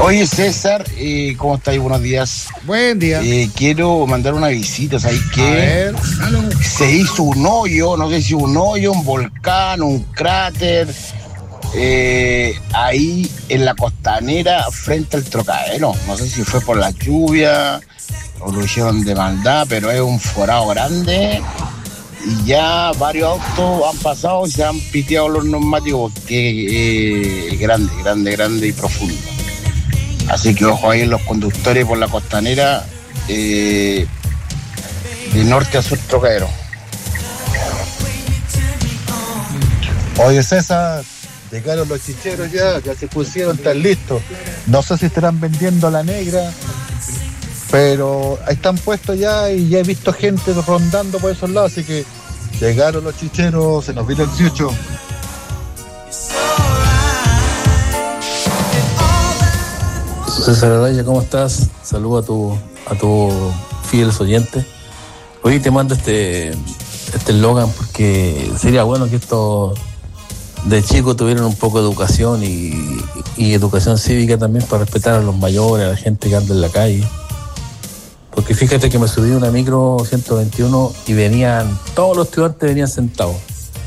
Oye, César, ¿cómo estáis? Buenos días. Buen día. Quiero mandar una visita, ¿sabes qué? A ver. Se hizo un hoyo, no sé si un hoyo, un volcán, un cráter, ahí en la costanera frente al Trocadero. No sé si fue por la lluvia o lo hicieron de maldad, pero es un forado grande y ya varios autos han pasado y se han piteado los neumáticos, que es grande y profundo. Así que ojo ahí en los conductores por la costanera, de norte a sur Trocadero. Oye, César, llegaron los chicheros ya se pusieron, están listos. No sé si estarán vendiendo a la negra, pero están puestos ya y ya he visto gente rondando por esos lados, así que llegaron los chicheros, se nos vino el 18. César Araya, ¿cómo estás? Saludo a tu fieles oyentes. Hoy te mando este eslogan porque sería bueno que estos de chicos tuvieran un poco de educación y educación cívica también para respetar a los mayores, a la gente que anda en la calle. Porque fíjate que me subí a una micro 121 y todos los estudiantes venían sentados.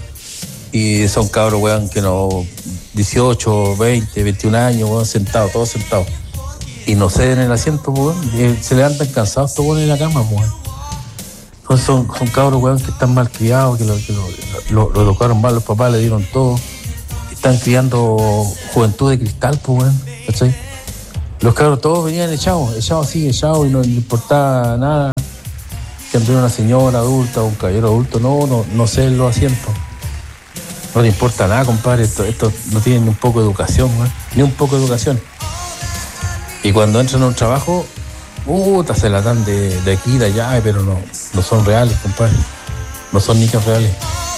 Y son cabros, weón, que no, 18, 20, 21 años, weón, sentados, todos sentados. Y no ceden el asiento, weón, se levantan cansados, todos weón en la cama, weón. Entonces son cabros, weón, que están mal criados, que lo educaron mal, los papás le dieron todo. Están criando juventud de cristal, pues, weón, ¿cachai? Los cabros todos venían echados y no les importaba nada que anduviera una señora adulta o un caballero adulto, no ceden los asientos. No le importa nada, compadre, esto no tiene ni un poco de educación, weón, ni un poco de educación. Y cuando entran a un trabajo, se la dan de aquí, de allá, pero no son reales, compadre. No son niños reales.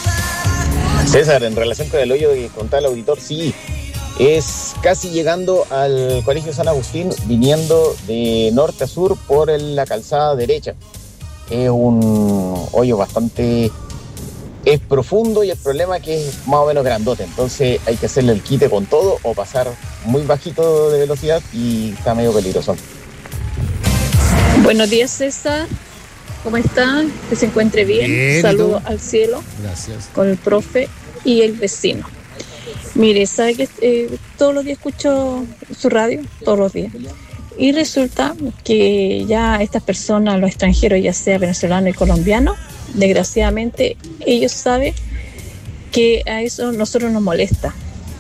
César, en relación con el hoyo que contaba el auditor, sí, es casi llegando al Colegio San Agustín, viniendo de norte a sur por la calzada derecha. Es un hoyo bastante... es profundo y el problema es que es más o menos grandote, entonces hay que hacerle el quite con todo o pasar muy bajito de velocidad y está medio peligroso. Buenos días, César. ¿Cómo están? Que se encuentre bien. Saludos al cielo. Gracias. Con el profe y el vecino. Mire, sabe que todos los días escucho su radio, todos los días. Y resulta que ya estas personas, los extranjeros, ya sea venezolanos y colombianos, desgraciadamente ellos saben que a eso nosotros nos molesta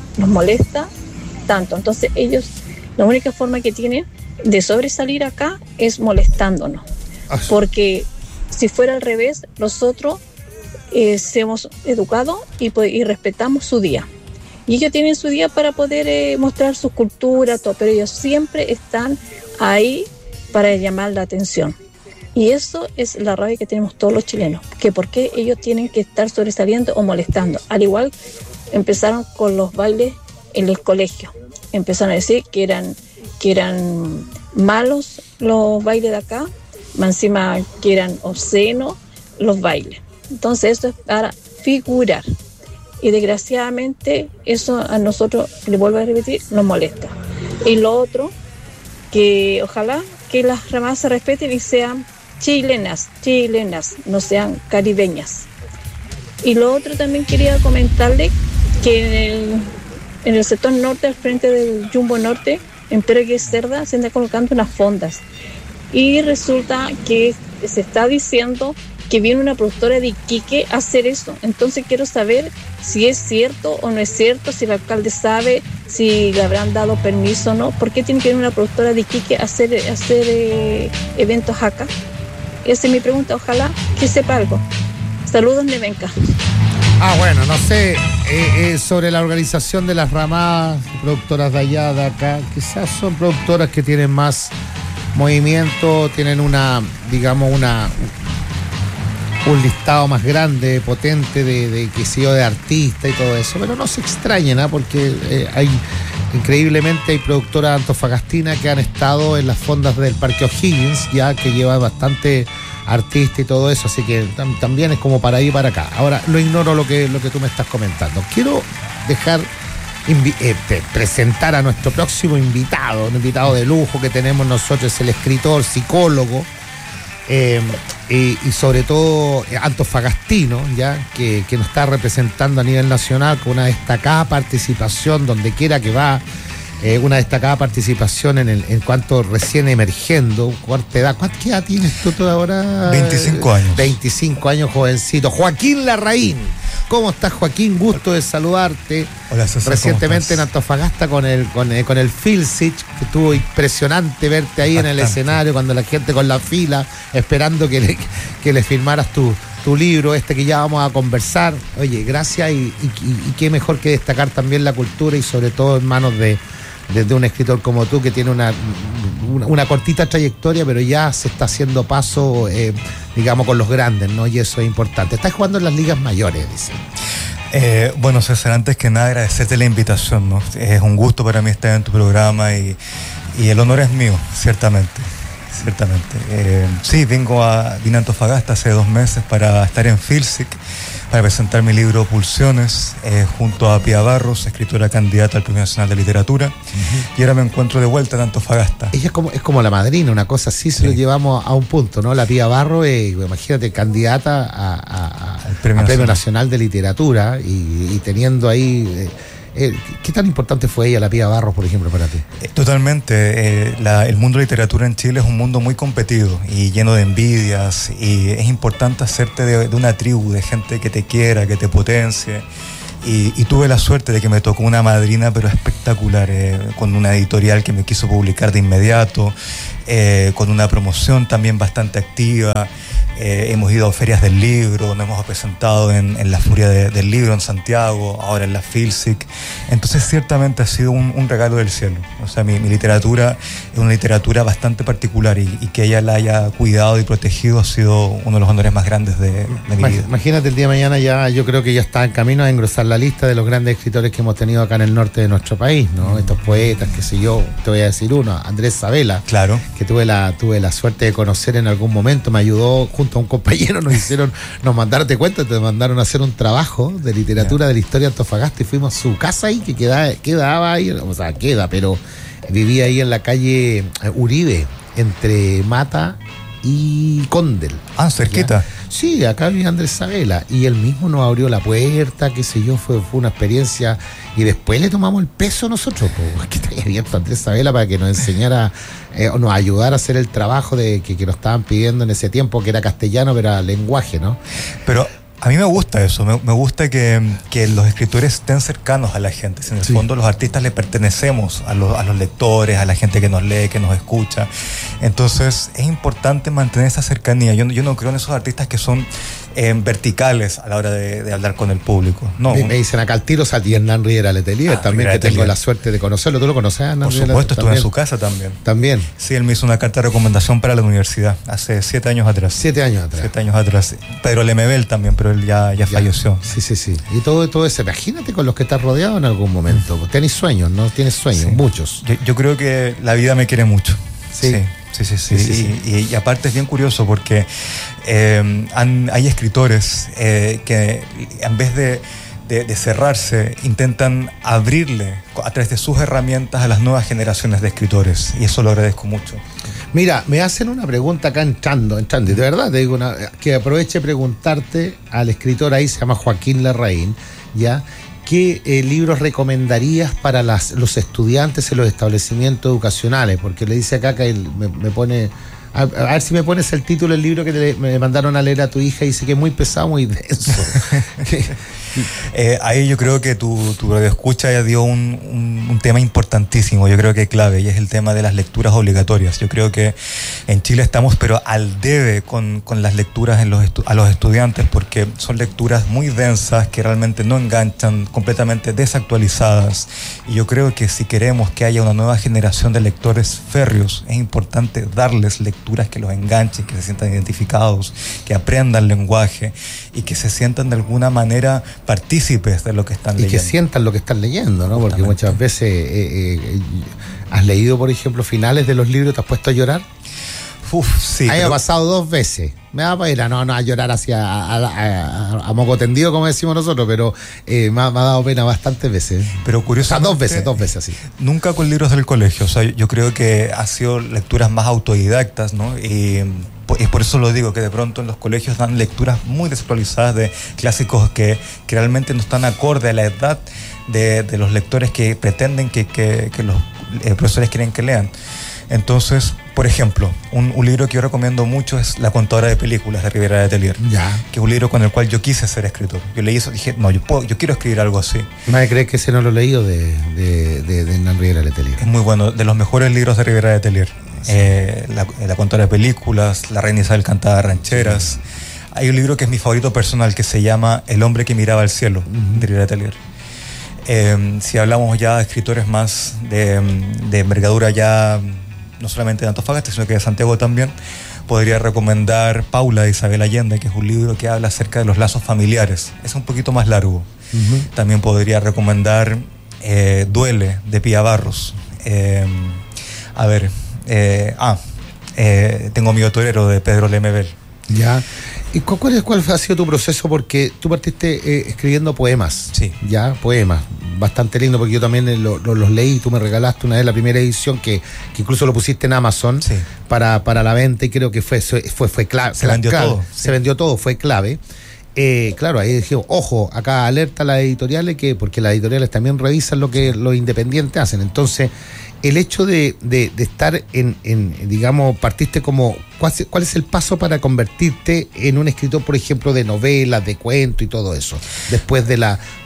tanto. Entonces ellos, la única forma que tienen de sobresalir acá es molestándonos, porque si fuera al revés, nosotros somos educados y respetamos su día, y ellos tienen su día para poder mostrar su cultura, todo, pero ellos siempre están ahí para llamar la atención. Y eso es la rabia que tenemos todos los chilenos, que por qué ellos tienen que estar sobresaliendo o molestando. Al igual, empezaron con los bailes en el colegio. Empezaron a decir que eran malos los bailes de acá, más encima que eran obscenos los bailes. Entonces eso es para figurar. Y desgraciadamente eso a nosotros, le vuelvo a repetir, nos molesta. Y lo otro, que ojalá que las ramadas se respeten y sean chilenas, no sean caribeñas. Y lo otro también quería comentarle que en el sector norte, al frente del Jumbo Norte, en Pérez Cerda, se están colocando unas fondas. Y resulta que se está diciendo que viene una productora de Iquique a hacer eso. Entonces quiero saber si es cierto o no es cierto, si el alcalde sabe, si le habrán dado permiso o no. ¿Por qué tiene que venir una productora de Iquique a hacer eventos acá? Esa es mi pregunta, ojalá que sepa algo. Saludos, Nevenka. Bueno, no sé, sobre la organización de las ramadas, productoras de allá, de acá, quizás son productoras que tienen más movimiento, tienen un listado más grande, potente de artistas y todo eso, pero no se extrañen, porque increíblemente hay productoras antofagastinas que han estado en las fondas del Parque O'Higgins, ya que lleva bastante artista y todo eso, así que también es como para ir para acá. Ahora, lo ignoro lo que tú me estás comentando. Quiero dejar presentar a nuestro próximo invitado, un invitado de lujo que tenemos nosotros, el escritor, psicólogo, y sobre todo antofagastino, ya que nos está representando a nivel nacional con una destacada participación donde quiera que va, una destacada participación en cuanto recién emergiendo. ¿Qué edad tienes tú ahora? 25 años. 25 años, jovencito. Joaquín Larraín. ¿Cómo estás, Joaquín? Gusto de saludarte. Hola, César. Recientemente en Antofagasta con el Filsich, que estuvo impresionante verte ahí en el escenario, cuando la gente con la fila, esperando que le firmaras tu libro, que ya vamos a conversar. Oye, gracias, y qué mejor que destacar también la cultura, y sobre todo en manos de un escritor como tú, que tiene una cortita trayectoria, pero ya se está haciendo paso, digamos, con los grandes, ¿no? Y eso es importante. Estás jugando en las ligas mayores, dice. Bueno, César, antes que nada agradecerte la invitación, ¿no? Es un gusto para mí estar en tu programa y el honor es mío, ciertamente. Sí, vine a Antofagasta hace 2 meses para estar en Filsic, para presentar mi libro Pulsiones, junto a Pía Barros, escritora candidata al Premio Nacional de Literatura, y ahora me encuentro de vuelta en Antofagasta. Ella es como la madrina, una cosa así, sí. Se lo llevamos a un punto, ¿no? La Pía Barros, imagínate, candidata al Premio Nacional de Literatura, y teniendo ahí... ¿qué tan importante fue ella, la Pía Barros, por ejemplo, para ti? Totalmente. El mundo de literatura en Chile es un mundo muy competido y lleno de envidias, y es importante hacerte de una tribu, de gente que te quiera, que te potencie. Y tuve la suerte de que me tocó una madrina, pero espectacular, con una editorial que me quiso publicar de inmediato, con una promoción también bastante activa. Hemos ido a ferias del libro, nos hemos presentado en la Furia del Libro en Santiago, ahora en la Filsic. Entonces ciertamente ha sido un regalo del cielo. O sea, mi literatura es una literatura bastante particular, y que ella la haya cuidado y protegido ha sido uno de los honores más grandes de mi vida. Imagínate, el día de mañana yo creo que ya está en camino a engrosar la lista de los grandes escritores que hemos tenido acá en el norte de nuestro país, ¿no? Estos poetas, qué sé yo, te voy a decir uno, Andrés Sabela. Claro. Que tuve la suerte de conocer en algún momento, me ayudó junto a un compañero, nos mandaron, te cuento, te mandaron a hacer un trabajo de literatura de la historia de Antofagasta, y fuimos a su casa ahí, que quedaba ahí, o sea, pero vivía ahí en la calle Uribe, entre Mata y Condel. Cerquita. Sí, acá vivía Andrés Sabela, y él mismo nos abrió la puerta, qué sé yo, fue una experiencia, y después le tomamos el peso nosotros, que está abierto Andrés Sabela para que nos enseñara, o nos ayudara a hacer el trabajo que nos estaban pidiendo en ese tiempo, que era castellano, pero era lenguaje, ¿no? Pero a mí me gusta eso, me gusta que los escritores estén cercanos a la gente. En el fondo los artistas le pertenecemos a los lectores, a la gente que nos lee, que nos escucha. Entonces es importante mantener esa cercanía. Yo no creo en esos artistas que son verticales a la hora de hablar con el público. No. Me dicen acá al tiro Sati Hernán Riera Letelier, también, que tengo la suerte de conocerlo. ¿Tú lo conoces, Hernán? Por supuesto, estuve en su casa también. ¿También? Sí, él me hizo una carta de recomendación para la universidad hace 7 años atrás. 7 años atrás. 7 años atrás. Pedro Lemebel también, pero él ya falleció. Sí. Y todo eso. Imagínate con los que estás rodeado en algún momento. Tenés sueños, ¿no? Tienes sueños, muchos. Yo creo que la vida me quiere mucho. Sí. Y aparte es bien curioso porque hay escritores que en vez de cerrarse, intentan abrirle a través de sus herramientas a las nuevas generaciones de escritores, y eso lo agradezco mucho. Mira, me hacen una pregunta acá entrando, y de verdad te digo que aproveche preguntarte al escritor, ahí se llama Joaquín Larraín, ¿ya? ¿Qué libros recomendarías para los estudiantes en los establecimientos educacionales? Porque le dice acá que me pone... A ver si me pones el título del libro que me mandaron a leer a tu hija, y dice que es muy pesado, muy denso. Ahí yo creo que tu radioescucha ya dio un tema importantísimo, yo creo que clave, y es el tema de las lecturas obligatorias. Yo creo que en Chile estamos pero al debe con las lecturas a los estudiantes, porque son lecturas muy densas que realmente no enganchan, completamente desactualizadas, y yo creo que si queremos que haya una nueva generación de lectores férreos, es importante darles lecturas que los enganchen, que se sientan identificados, que aprendan lenguaje y que se sientan de alguna manera partícipes de lo que están leyendo. Y que sientan lo que están leyendo, ¿no? Porque muchas veces has leído, por ejemplo, finales de los libros, ¿te has puesto a llorar? Sí. A mí me ha pasado 2 veces. Me da pena, no a llorar a moco tendido, como decimos nosotros, pero me ha dado pena bastantes veces. Pero curiosamente, o sea, 2 veces así. Nunca con libros del colegio. O sea, yo creo que ha sido lecturas más autodidactas, ¿no? Y por eso lo digo, que de pronto en los colegios dan lecturas muy desactualizadas de clásicos que realmente no están acorde a la edad de los lectores que pretenden que los profesores quieren que lean. Entonces, por ejemplo, un libro que yo recomiendo mucho es La contadora de películas de Rivera Letelier, que es un libro con el cual yo quise ser escritor. Yo leí eso y dije, no, yo quiero escribir algo así. Nadie cree que ese no lo he leído de Hernán Rivera Letelier. Es muy bueno, de los mejores libros de Rivera Letelier. La contadora de películas, La reina Isabel cantaba rancheras. Hay un libro que es mi favorito personal que se llama El hombre que miraba al cielo, de Rivera Letelier. Si hablamos ya de escritores más de envergadura ya no solamente de Antofagasta, sino que de Santiago también, podría recomendar Paula de Isabel Allende, que es un libro que habla acerca de los lazos familiares. Es un poquito más largo. También podría recomendar Duele, de Pía Barros. Tengo Mi Torero, de Pedro Lemebel. Ya. ¿Y cuál ha sido tu proceso? Porque tú partiste escribiendo poemas. Sí. Ya, poemas. Bastante lindo, porque yo también los leí. Tú me regalaste una vez la primera edición que incluso lo pusiste en Amazon, sí, para la venta, y creo que fue clave. Se vendió todo. Se vendió todo, fue clave. Claro, ahí dije, ojo, acá alerta a las editoriales, porque las editoriales también revisan lo que los independientes hacen. Entonces, el hecho de estar digamos, partiste como, ¿cuál es el paso para convertirte en un escritor, por ejemplo, de novelas, de cuentos y todo eso, después de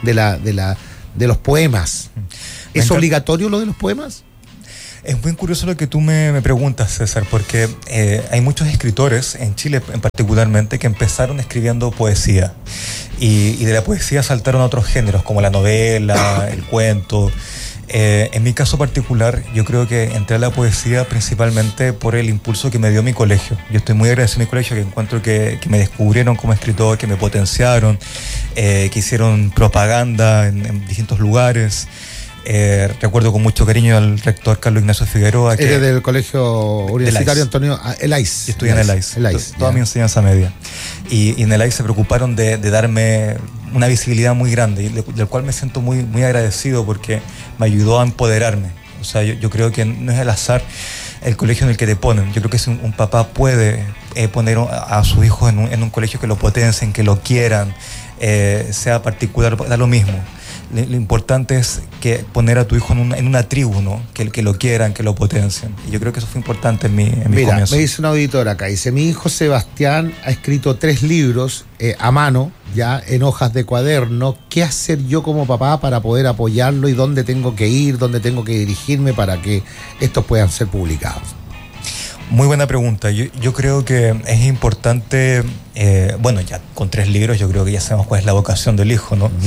los poemas? ¿Es obligatorio lo de los poemas? Es muy curioso lo que tú me preguntas, César, porque hay muchos escritores, en Chile en particularmente, que empezaron escribiendo poesía. Y de la poesía saltaron a otros géneros, como la novela, el cuento. En mi caso particular, yo creo que entré a la poesía principalmente por el impulso que me dio mi colegio. Yo estoy muy agradecido a mi colegio, que encuentro que me descubrieron como escritor, que me potenciaron, que hicieron propaganda en distintos lugares. Recuerdo con mucho cariño al rector Carlos Ignacio Figueroa. Eres del Colegio Universitario Antonio, el AIS. Yo estudié en el AIS, toda mi enseñanza media. Y en el AIS se preocuparon de darme una visibilidad muy grande, y del cual me siento muy, muy agradecido, porque me ayudó a empoderarme. O sea, yo creo que no es al azar el colegio en el que te ponen. Yo creo que si un papá puede poner a sus hijos en un colegio que lo potencien, que lo quieran, sea particular, da lo mismo. Lo importante es que poner a tu hijo en una tribu, ¿no? Que lo quieran, que lo potencien. Y yo creo que eso fue importante en mi comienzo. Me dice una auditora acá, dice: mi hijo Sebastián ha escrito 3 libros a mano, ya en hojas de cuaderno. ¿Qué hacer yo como papá para poder apoyarlo, y dónde tengo que ir, dónde tengo que dirigirme para que estos puedan ser publicados? Muy buena pregunta. Yo creo que es importante, ya con 3 libros yo creo que ya sabemos cuál es la vocación del hijo, ¿no?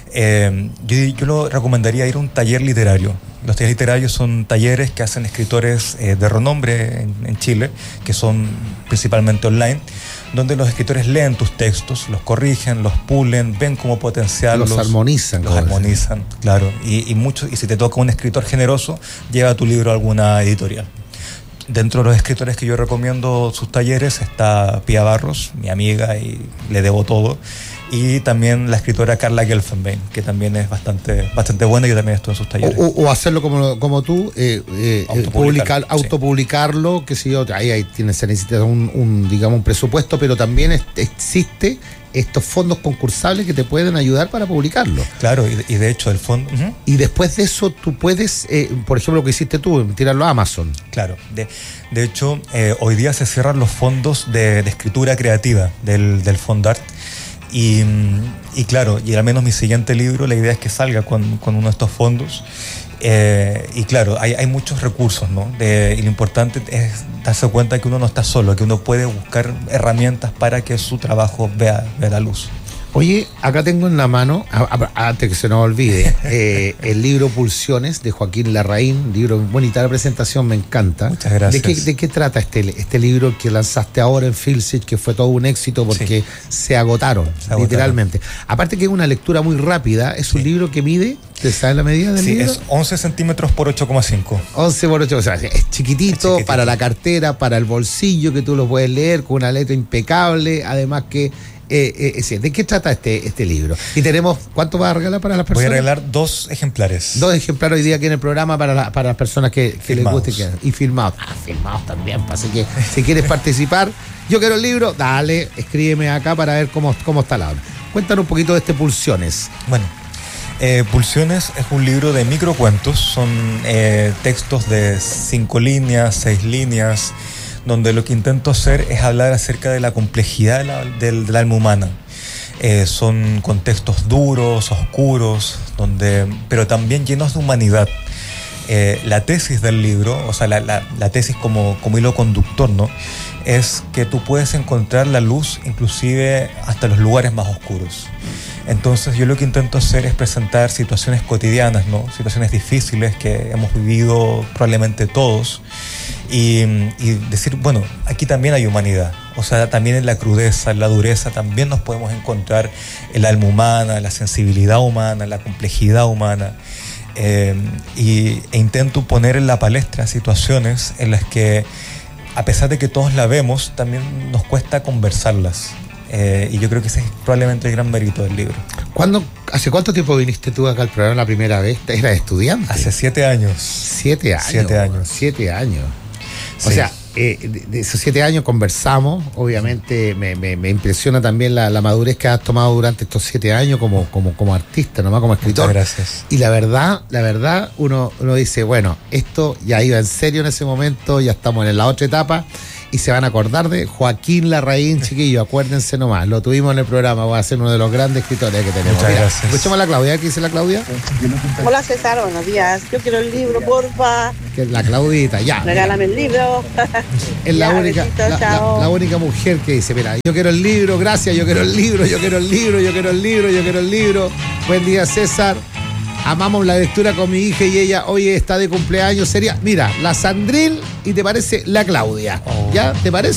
Yo lo recomendaría ir a un taller literario. Los talleres literarios son talleres que hacen escritores de renombre en Chile, que son principalmente online, donde los escritores leen tus textos, los corrigen, los pulen, ven cómo potenciarlos. Los armonizan. Claro. Y si te toca un escritor generoso, lleva tu libro a alguna editorial. Dentro de los escritores que yo recomiendo sus talleres está Pía Barros, mi amiga, y le debo todo. Y también la escritora Carla Gelfenbein, que también es bastante buena, y yo también estuve en sus talleres. O hacerlo como tú, autopublicarlo, que si yo, ahí se necesita un presupuesto, pero también existe estos fondos concursables que te pueden ayudar para publicarlo. Claro, y de hecho el fondo... Y después de eso tú puedes, por ejemplo, lo que hiciste tú, tirarlo a Amazon. Claro, de hecho hoy día se cierran los fondos de escritura creativa del Fondart. Y claro, y al menos mi siguiente libro, la idea es que salga con uno de estos fondos. Y claro, hay muchos recursos, ¿no? Y lo importante es darse cuenta que uno no está solo, que uno puede buscar herramientas para que su trabajo vea la luz. Oye, acá tengo en la mano, antes que se nos olvide, el libro Pulsiones de Joaquín Larraín, libro bonita la presentación, me encanta. Muchas gracias. ¿De qué trata este libro que lanzaste ahora en Filsich, que fue todo un éxito porque se agotaron, literalmente? Aparte que es una lectura muy rápida, es un libro que mide, ¿te sabes la medida del libro? Sí, es 11 centímetros por 8,5. 11 por 8, o sea, es chiquitito, para la cartera, para el bolsillo, que tú lo puedes leer con una letra impecable, además que... ¿de qué trata este libro? Y tenemos, ¿cuánto vas a regalar para las personas? Voy a regalar 2 ejemplares. 2 ejemplares hoy día aquí en el programa para las personas que les guste. Y firmados. Firmados también. Así que si quieres participar, yo quiero el libro, dale, escríbeme acá para ver cómo está la obra. Cuéntanos un poquito de Pulsiones. Bueno, Pulsiones es un libro de microcuentos. Son textos de 5 líneas, 6 líneas, donde lo que intento hacer es hablar acerca de la complejidad del alma humana. Son contextos duros, oscuros, pero también llenos de humanidad. La tesis del libro, o sea, la tesis como hilo conductor, ¿no?, es que tú puedes encontrar la luz inclusive hasta los lugares más oscuros. Entonces yo lo que intento hacer es presentar situaciones cotidianas, ¿no?, situaciones difíciles que hemos vivido probablemente todos, y decir, bueno, aquí también hay humanidad. O sea, también en la crudeza, en la dureza, también nos podemos encontrar el alma humana, la sensibilidad humana, la complejidad humana. E intento poner en la palestra situaciones en las que, a pesar de que todos la vemos, también nos cuesta conversarlas. Y yo creo que ese es probablemente el gran mérito del libro. ¿Hace cuánto tiempo viniste tú acá al programa la primera vez? ¿Eras estudiante? Hace 7 años. 7 años. 7 años. 7 años. Sí. O sea, de esos 7 años conversamos. Obviamente me impresiona también la madurez que has tomado durante estos 7 años como artista, nomás como escritor. Muchas gracias. Y la verdad, uno dice, bueno, esto ya iba en serio en ese momento, ya estamos en la otra etapa. Y se van a acordar de Joaquín Larraín, chiquillo, acuérdense nomás, lo tuvimos en el programa, va a ser uno de los grandes escritores que tenemos. Muchas gracias. Escuchemos a la Claudia, ¿qué dice la Claudia? Hola César, buenos días, yo quiero el libro, porfa. Que es la Claudita, ya. Regálame el libro. Es la Ya, única, besito, chao. la única mujer que dice, mira, yo quiero el libro, gracias, yo quiero el libro, yo quiero el libro, yo quiero el libro, yo quiero el libro. Buen día, César. Amamos la lectura con mi hija y ella hoy está de cumpleaños. Sería, mira, la Sandril y te parece la Claudia. ¿Ya? ¿Te parece?